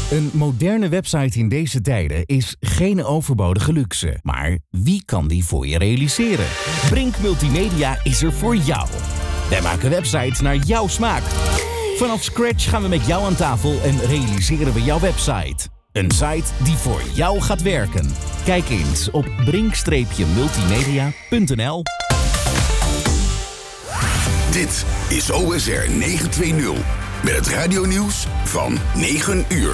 Een moderne website in deze tijden is geen overbodige luxe. Maar wie kan die voor je realiseren? Brink Multimedia is er voor jou. Wij maken websites naar jouw smaak. Vanaf scratch gaan we met jou aan tafel en realiseren we jouw website. Een site die voor jou gaat werken. Kijk eens op brink-multimedia.nl. Dit is OSR 920 met het radionieuws van 9 uur.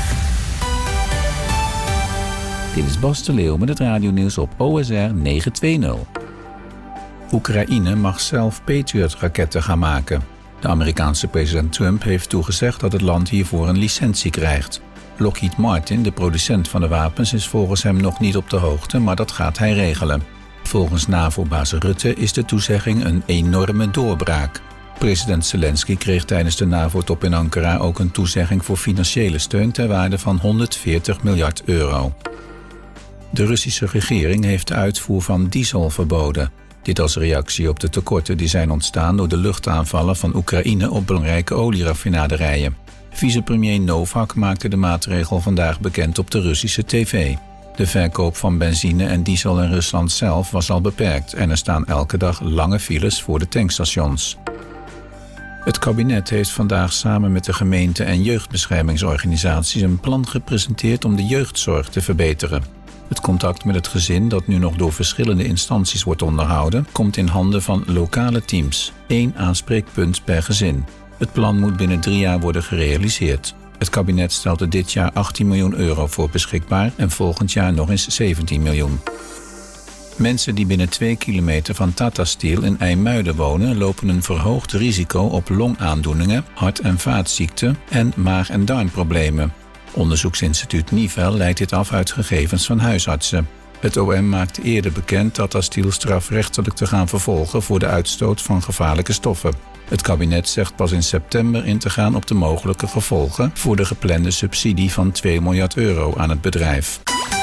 Dit is Bas de Leeuw met het radionieuws op OSR 920. Oekraïne mag zelf Patriot-raketten gaan maken. De Amerikaanse president Trump heeft toegezegd dat het land hiervoor een licentie krijgt. Lockheed Martin, de producent van de wapens, is volgens hem nog niet op de hoogte, maar dat gaat hij regelen. Volgens NAVO-baas Rutte is de toezegging een enorme doorbraak. President Zelensky kreeg tijdens de NAVO-top in Ankara ook een toezegging voor financiële steun ter waarde van 140 miljard euro. De Russische regering heeft de uitvoer van diesel verboden. Dit als reactie op de tekorten die zijn ontstaan door de luchtaanvallen van Oekraïne op belangrijke olieraffinaderijen. Vicepremier Novak maakte de maatregel vandaag bekend op de Russische tv. De verkoop van benzine en diesel in Rusland zelf was al beperkt en er staan elke dag lange files voor de tankstations. Het kabinet heeft vandaag samen met de gemeente en jeugdbeschermingsorganisaties een plan gepresenteerd om de jeugdzorg te verbeteren. Het contact met het gezin, dat nu nog door verschillende instanties wordt onderhouden, komt in handen van lokale teams. 1 aanspreekpunt per gezin. Het plan moet binnen 3 jaar worden gerealiseerd. Het kabinet stelt er dit jaar 18 miljoen euro voor beschikbaar en volgend jaar nog eens 17 miljoen. Mensen die binnen 2 kilometer van Tata Steel in IJmuiden wonen, lopen een verhoogd risico op longaandoeningen, hart- en vaatziekten en maag- en darmproblemen. Onderzoeksinstituut Nivel leidt dit af uit gegevens van huisartsen. Het OM maakte eerder bekend Tata Steel strafrechtelijk te gaan vervolgen voor de uitstoot van gevaarlijke stoffen. Het kabinet zegt pas in september in te gaan op de mogelijke gevolgen voor de geplande subsidie van 2 miljard euro aan het bedrijf.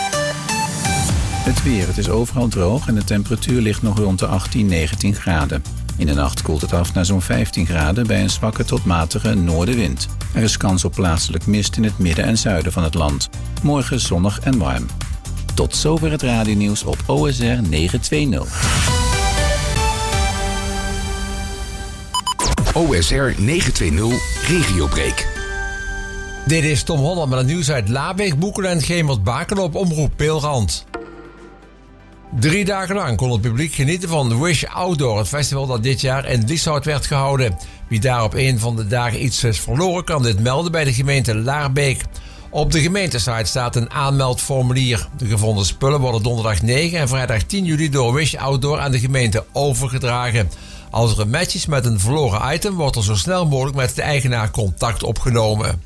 Het weer. Het is overal droog en de temperatuur ligt nog rond de 18-19 graden. In de nacht koelt het af naar zo'n 15 graden bij een zwakke tot matige noordenwind. Er is kans op plaatselijk mist in het midden en zuiden van het land. Morgen zonnig en warm. Tot zover het radionieuws op OSR 920. OSR 920 Regiobreak. Dit is Tom Holland met het nieuws uit Laabeek, Boekelen en Gemert-Baken op Omroep Peelrand. 3 dagen lang kon het publiek genieten van Wish Outdoor, het festival dat dit jaar in Lieshout werd gehouden. Wie daar op een van de dagen iets is verloren, kan dit melden bij de gemeente Laarbeek. Op de gemeentesite staat een aanmeldformulier. De gevonden spullen worden donderdag 9 en vrijdag 10 juli door Wish Outdoor aan de gemeente overgedragen. Als er een match is met een verloren item, wordt er zo snel mogelijk met de eigenaar contact opgenomen.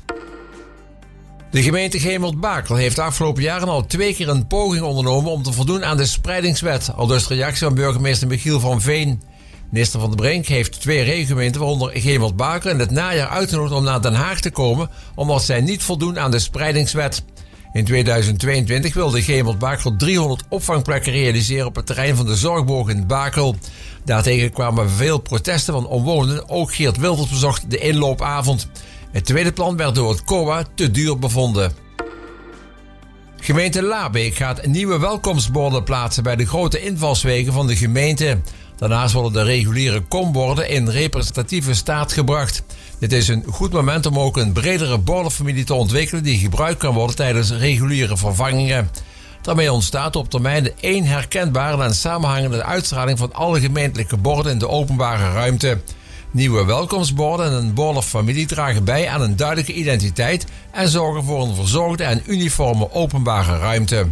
De gemeente Gemert-Bakel heeft de afgelopen jaren al 2 keer een poging ondernomen om te voldoen aan de spreidingswet. Aldus de reactie van burgemeester Michiel van Veen. Minister Van der Brink heeft 2 regiogemeenten, waaronder Gemert-Bakel, in het najaar uitgenodigd om naar Den Haag te komen, omdat zij niet voldoen aan de spreidingswet. In 2022 wilde Gemert-Bakel 300 opvangplekken realiseren op het terrein van de Zorgboog in Bakel. Daartegen kwamen veel protesten van omwonenden. Ook Geert Wilders bezocht de inloopavond. Het tweede plan werd door het COA te duur bevonden. Gemeente Laabeek gaat nieuwe welkomstborden plaatsen bij de grote invalswegen van de gemeente. Daarnaast worden de reguliere komborden in representatieve staat gebracht. Dit is een goed moment om ook een bredere bordenfamilie te ontwikkelen die gebruikt kan worden tijdens reguliere vervangingen. Daarmee ontstaat op termijn 1 herkenbare en samenhangende uitstraling van alle gemeentelijke borden in de openbare ruimte. Nieuwe welkomstborden en een bordenfamilie dragen bij aan een duidelijke identiteit en zorgen voor een verzorgde en uniforme openbare ruimte.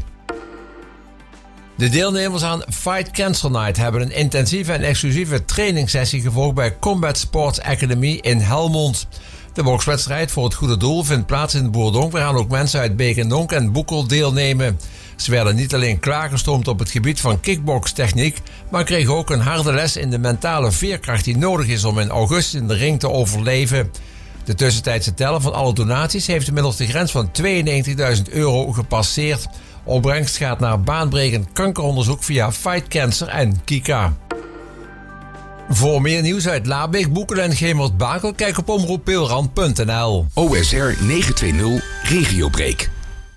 De deelnemers aan Fight Cancer Night hebben een intensieve en exclusieve trainingssessie gevolgd bij Combat Sports Academy in Helmond. De bokswedstrijd voor het goede doel vindt plaats in Boerdonk, waar gaan ook mensen uit Beek en Donk en Boekel deelnemen. Ze werden niet alleen klaargestoomd op het gebied van kickbokstechniek, maar kregen ook een harde les in de mentale veerkracht die nodig is om in augustus in de ring te overleven. De tussentijdse teller van alle donaties heeft inmiddels de grens van €92.000 gepasseerd. Opbrengst gaat naar baanbrekend kankeronderzoek via Fight Cancer en Kika. Voor meer nieuws uit Laarbeek, Boekelen en Gemert-Bakel, kijk op omroeppeelrand.nl. OSR 920 Regiobreak.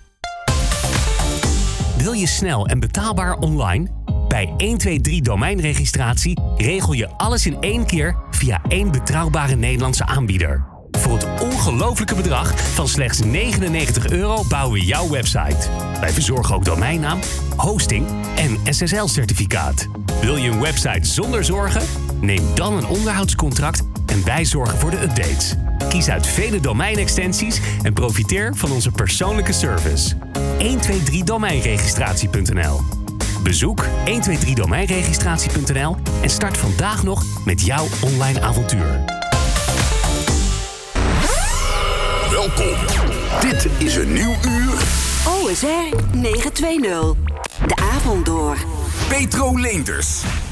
Wil je snel en betaalbaar online? Bij 123 domeinregistratie regel je alles in één keer via één betrouwbare Nederlandse aanbieder. Voor het ongelofelijke bedrag van slechts €99 bouwen we jouw website. Wij verzorgen ook domeinnaam, hosting en SSL-certificaat. Wil je een website zonder zorgen? Neem dan een onderhoudscontract en wij zorgen voor de updates. Kies uit vele domeinextensies en profiteer van onze persoonlijke service. 123domeinregistratie.nl. Bezoek 123domeinregistratie.nl en start vandaag nog met jouw online avontuur. Welkom. Dit is een nieuw uur. OSR 920. De avond door. Petro Leenders.